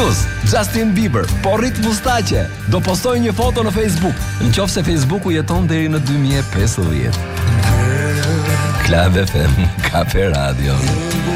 Muse, Justin Bieber, po rrit mustaqe. Do postoj një foto në Facebook. Nëse Facebooku jeton deri në 2050. Club FM, Kafe Radio.